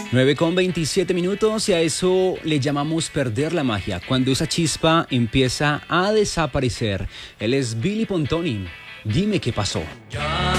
9:27 y a eso le llamamos perder la magia, cuando esa chispa empieza a desaparecer. Él es Billy Pontoni. Dime qué pasó.